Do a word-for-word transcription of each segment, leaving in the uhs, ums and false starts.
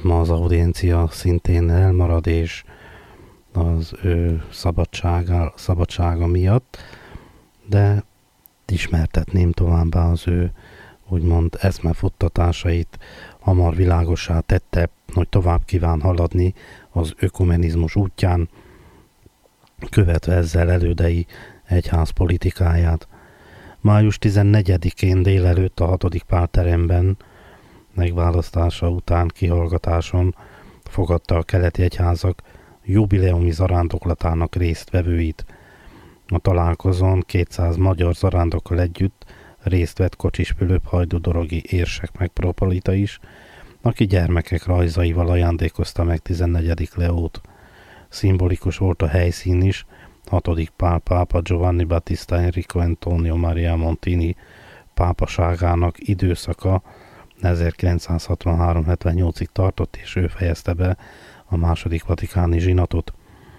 ma az audiencia szintén elmarad, és az ő szabadsága, szabadsága miatt, de ismertetném továbbá az ő úgymond eszmefuttatásait, hamar világossá tette, hogy tovább kíván haladni az ökumenizmus útján, követve ezzel elődei egyház politikáját. május tizennegyedikén délelőtt a hatodik pálteremben megválasztása után kihallgatáson fogadta a keleti egyházak jubileumi zarándoklatának résztvevőit. A találkozón kétszáz magyar zarándokkal együtt részt vett Kocsis Fülöp hajdúdorogi érsek metropolita is, aki gyermekek rajzaival ajándékozta meg tizennegyedik Leót. Szimbolikus volt a helyszín is, hatodik Pál pápa Giovanni Battista Enrico Antonio Maria Montini pápaságának időszaka ezerkilencszázhatvanhárom hetvennyolcig tartott, és ő fejezte be a második vatikáni zsinatot.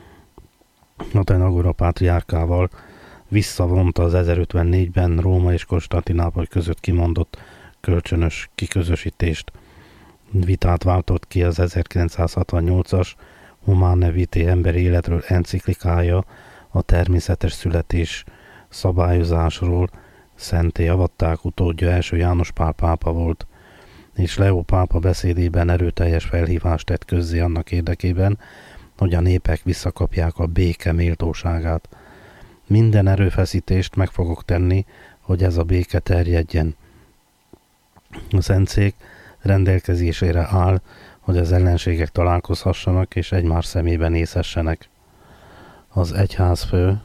Atenagora pátriárkával visszavonta az ezerötvennégyben Róma és Konstantinápoly között kimondott kölcsönös kiközösítést. Vitát váltott ki az ezerkilencszázhatvannyolcas Humane Vitae emberi életről enciklikája a természetes születés szabályozásról. Szenté avatták utódja első János Pál pápa volt, és Leó pápa beszédében erőteljes felhívást tett közzé annak érdekében, hogy a népek visszakapják a béke méltóságát. Minden erőfeszítést meg fogok tenni, hogy ez a béke terjedjen. A Szentszék rendelkezésére áll, hogy az ellenségek találkozhassanak és egymás szemében nézhessenek. Az egyházfő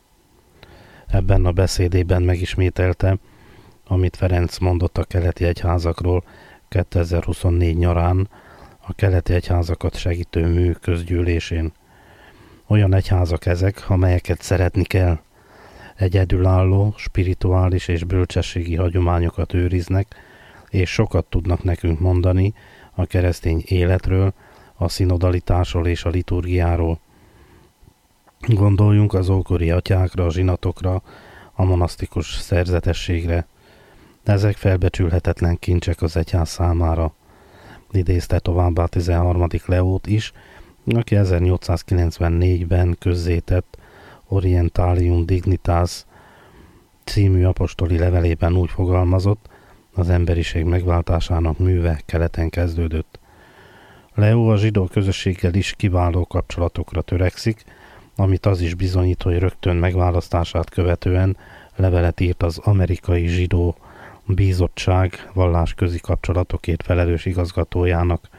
ebben a beszédében megismételte, amit Ferenc mondott a keleti egyházakról kétezer-huszonnégy nyarán a keleti egyházakat segítő mű közgyűlésén. Olyan egyházak ezek, amelyeket szeretni kell. Egyedülálló, spirituális és bölcsességi hagyományokat őriznek, és sokat tudnak nekünk mondani a keresztény életről, a szinodalitásról és a liturgiáról. Gondoljunk az ókori atyákra, a zsinatokra, a monasztikus szerzetességre. Ezek felbecsülhetetlen kincsek az egyház számára. Idézte továbbá tizenharmadik Leót is, aki ezernyolcszázkilencvennégyben közzétett Orientalium Dignitas című apostoli levelében úgy fogalmazott, az emberiség megváltásának műve keleten kezdődött. Leó a zsidó közösséggel is kiváló kapcsolatokra törekszik, amit az is bizonyít, hogy rögtön megválasztását követően levelet írt az amerikai zsidó bízottság vallásközi kapcsolatokért felelős igazgatójának.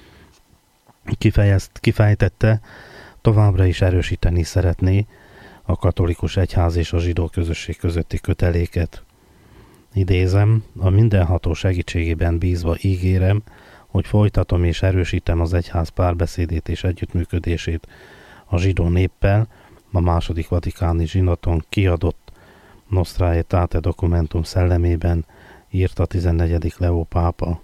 Kifejezt, kifejtette, továbbra is erősíteni szeretné a katolikus egyház és a zsidó közösség közötti köteléket. Idézem, a mindenható segítségében bízva ígérem, hogy folytatom és erősítem az egyház párbeszédét és együttműködését a zsidó néppel, a második vatikáni zsinaton kiadott Nostra Aetate dokumentum szellemében, írta tizennegyedik Leó pápa.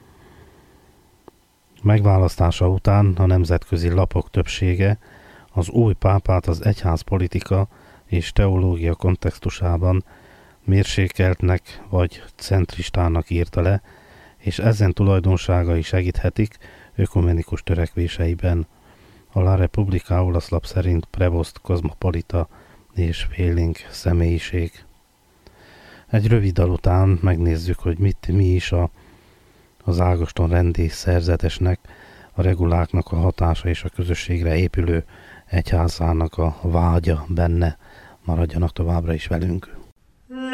Megválasztása után a nemzetközi lapok többsége az új pápát az egyházpolitika és teológia kontextusában mérsékeltnek vagy centristának írta le, és ezen tulajdonságai segíthetik ökumenikus törekvéseiben. A La Repubblica olaszlap szerint prevost, kozmopolita és félénk személyiség. Egy rövid dal után megnézzük, hogy mit, mi is a, az Ágoston rendi szerzetesnek, a reguláknak a hatása és a közösségre épülő egyházának a vágya benne. Maradjanak továbbra is velünk.